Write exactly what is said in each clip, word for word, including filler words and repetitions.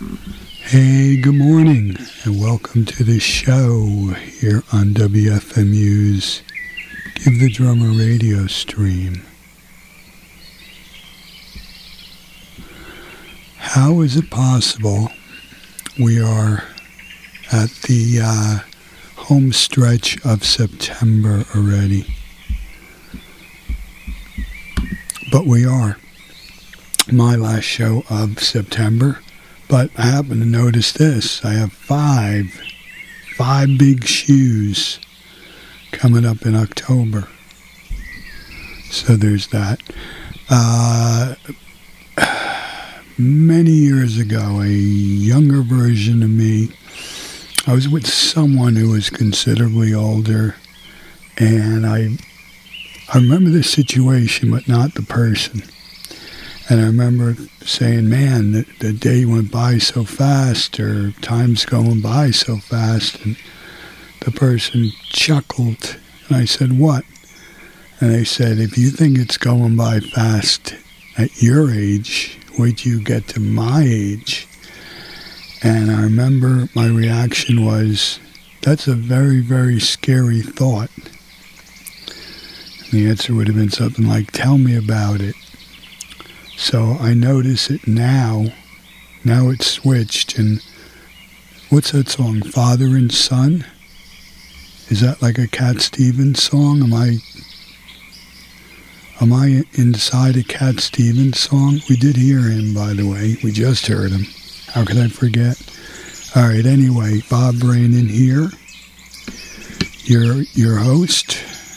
Hey, good morning, and welcome to the show here on W F M U's Give the Drummer radio stream. How is it possible we are at the uh, home stretch of September already? But we are. My last show of September. But I happen to notice this. I have five, five big shoes coming up in October. So there's that. Uh, many years ago, a younger version of me, I was with someone who was considerably older, and I, I remember the situation, but not the person. And I remember saying, man, the, the day went by so fast, or time's going by so fast. And the person chuckled. And I said, what? And they said, if you think it's going by fast at your age, wait till you get to my age. And I remember my reaction was, that's a very, very scary thought. And the answer would have been something like, tell me about it. So I notice it now. Now it's switched. And what's that song? Father and Son? Is that like a Cat Stevens song? Am I am I inside a Cat Stevens song? We did hear him, by the way. We just heard him. How could I forget? All right, anyway, Bob Brainin here, your, your host.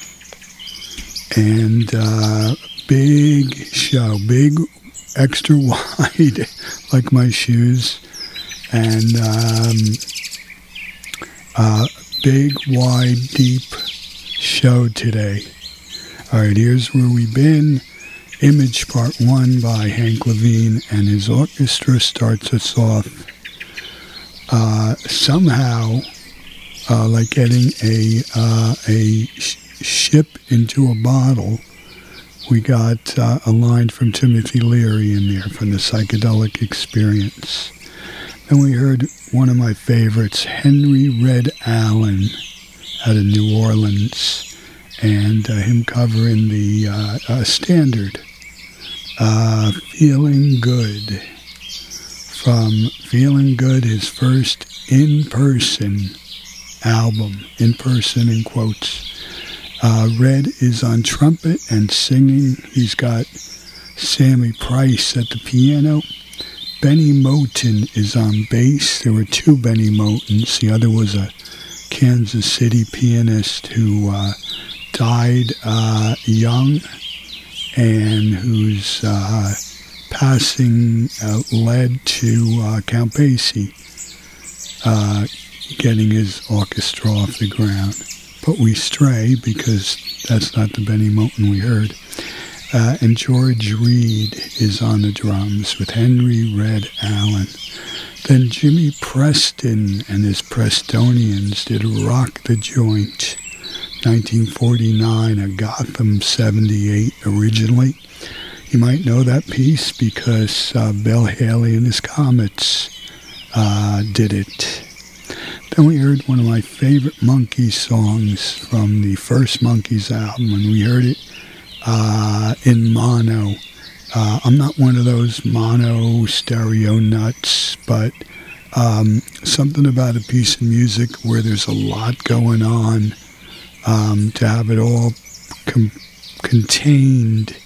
And uh, big show, big extra wide, like my shoes, and um, uh, big, wide, deep show today. All right, here's where we've been. Image Part One by Hank Levine and his orchestra starts us off. Uh, somehow, uh, like getting a uh, a sh- ship into a bottle. We got uh, a line from Timothy Leary in there from the Psychedelic Experience. Then we heard one of my favorites, Henry Red Allen, out of New Orleans, and uh, him covering the uh, uh, standard, uh, Feeling Good, from Feeling Good, his first in-person album, in-person in quotes. Uh, Red is on trumpet and singing. He's got Sammy Price at the piano. Benny Moten is on bass. There were two Benny Motens. The other was a Kansas City pianist who uh, died uh, young and whose uh, passing uh, led to uh, Count Basie uh, getting his orchestra off the ground. But we stray because that's not the Benny Moten we heard. Uh, and George Reed is on the drums with Henry Red Allen. Then Jimmy Preston and his Prestonians did Rock the Joint, nineteen forty-nine, a Gotham seventy-eight originally. You might know that piece because uh, Bill Haley and his Comets uh, did it. Then we heard one of my favorite Monkees songs from the first Monkees album, and we heard it uh, in mono. Uh, I'm not one of those mono stereo nuts, but um, something about a piece of music where there's a lot going on, um, to have it all com- contained